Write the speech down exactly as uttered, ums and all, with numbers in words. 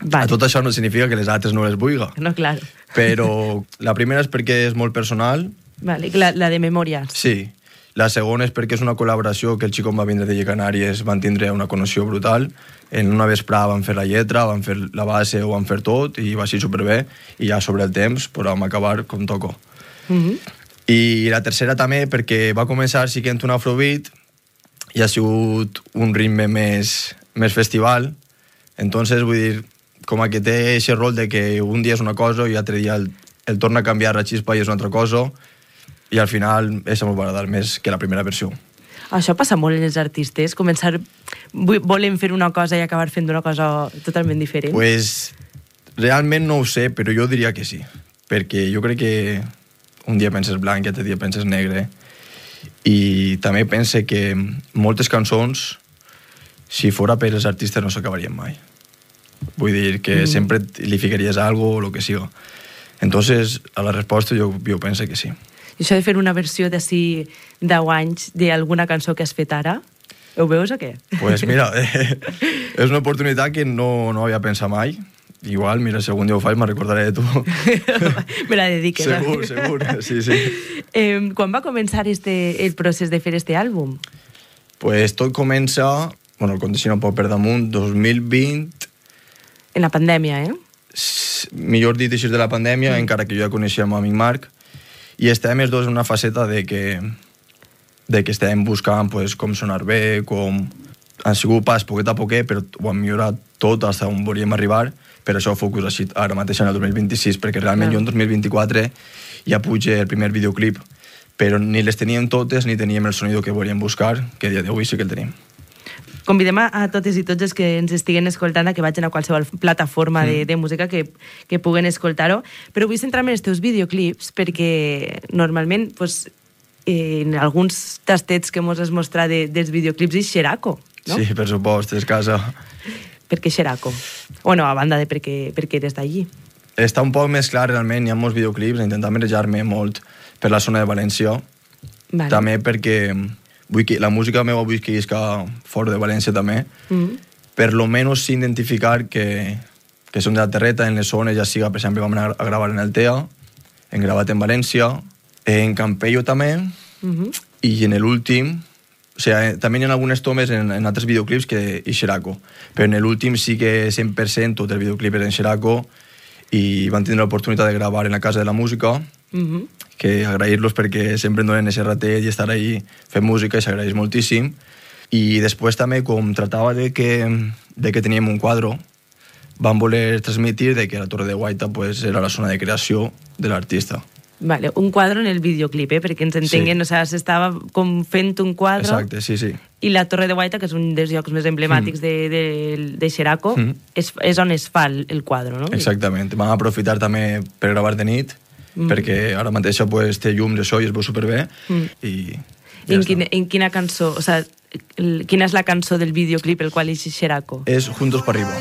Vale. Tot això no significa que les altres no les vulgui. No, clar. Però la primera és perquè és molt personal. Vale, la, la de Memòries. Sí. La segona és perquè és una col·laboració que el Chico va vindre de Canàries, van tindre una connexió brutal. En una vesprada van fer la lletra, van fer la base, ho van fer tot, i va ser superbé. I ja sobre el temps pues, vam acabar com toco. Mm-hmm. I la tercera també perquè va començar siguent un afrobeat i ha sigut un ritme més, més festival. Entonces, vull dir, com que té aquest rol de que un dia és una cosa i l'altre dia el, el torna a canviar la xispa i és una altra cosa, i al final això m'ho va agradar més que la primera versió. Això passa molt en els artistes, començar, volen fer una cosa i acabar fent una cosa totalment diferent? Pues, realment no ho sé, però jo diria que sí, perquè jo crec que un dia penses blanc i altre dia penses negre, i també pense que moltes cançons, si fora per els artistes, no s'acabarien mai. Vull dir que mm. sempre li ficaries algo o el que siga. Entonces, a la resposta jo, jo penso que sí. I això de fer una versió d'ací deu anys d'alguna cançó que has fet ara, ho veus o què? Pues mira, eh, és una oportunitat que no, no havia pensat mai. Igual, mira, si algun dia ho faig, me'n recordaré de tu. Me la dediques. Segur, segur, sí, sí. Eh, quan va començar este, el procés de fer este àlbum? Pues tot comença, bueno, el condicionant un poc per damunt, dos mil vint... En la pandèmia, eh? Millor dit, així de la pandèmia, mm. encara que jo ja coneixia el meu amic Marc, i estem els dos en una faceta de que, de que estem buscant pues, com sonar bé, com... Han sigut pas poquet a poquet, però ho han millorat tot fins on volíem arribar, per això focus així ara mateix en el dos mil vint-i-sis, perquè realment no. jo en dos mil vint-i-quatre ja puig el primer videoclip, però ni les teníem totes ni teníem el sonido que volíem buscar, que a dia d'avui sí que el tenim. Convidem a totes i tots els que ens estiguen escoltant a que vagin a qualsevol plataforma mm. de, de música que, que puguen escoltar-ho, però vull centrar-me en els teus videoclips perquè normalment pues, eh, en alguns tastets que mos has mostrat de, dels videoclips és Xeraco, no? Sí, per supost, és casa. Per què Xeraco? Bueno, a banda de perquè, perquè eres d'allí. Està un poc més clar, realment, hi ha molts videoclips, intentant marejar-me molt per la zona de València, vale. També perquè vull que la música meva vull que isca fora de València també, mm. per lo menos sí identificar que, que som de la terreta, en les zones, ja siga, per exemple, vam anar a gravar en Altea, hem gravat en València, en Campello també, mm-hmm. i en l'últim, o sigui, també hi ha algunes tomes en, en altres videoclips que és Xeraco, però en l'últim sí que cent per cent tot el videoclip era en Xeraco i van tindre l'oportunitat de gravar en la Casa de la Música, mm-hmm. que agrair-los perquè sempre em donen ese ratet i estar ahí fent música i s'agraeix moltíssim. I després també, com tractava de que, de que teníem un quadre, van voler transmitir de que la Torre de Guaita pues, era la zona de creació de l'artista. Vale, un quadre en el videoclip, eh? Perquè ens entenguin, sí. O sigui, s'estava com fent un quadre. Exacte, sí, sí. I la Torre de Guaita, que és un dels llocs més emblemàtics mm. de, de, de Xeraco, mm. és, és on es fa el, el quadre, no? Exactament. Vam aprofitar també per gravar de nit, mm. perquè ara mateix pues, té llums, això, i es veu superbé, mm. i... I en, quina, en quina cançó, o sigui, quina és la cançó del videoclip el qual és Xeraco? És Juntos para Arriba.